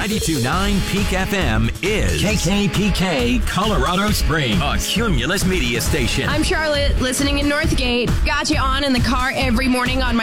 92.9 Peak FM is KKPK Colorado Springs, a Cumulus media station. I'm Charlotte, listening in Northgate. Got you on in the car every morning on my